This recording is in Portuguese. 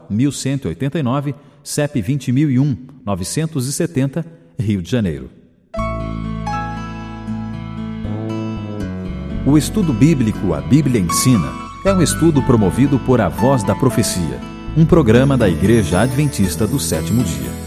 1189, CEP 20001 970, Rio de Janeiro. O estudo bíblico A Bíblia Ensina é um estudo promovido por A Voz da Profecia, um programa da Igreja Adventista do Sétimo Dia.